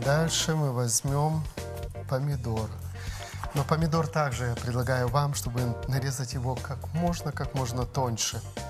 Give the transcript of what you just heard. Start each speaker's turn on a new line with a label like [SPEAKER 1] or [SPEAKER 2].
[SPEAKER 1] Дальше мы возьмем помидор. Но помидор также я предлагаю вам, чтобы нарезать его как можно тоньше.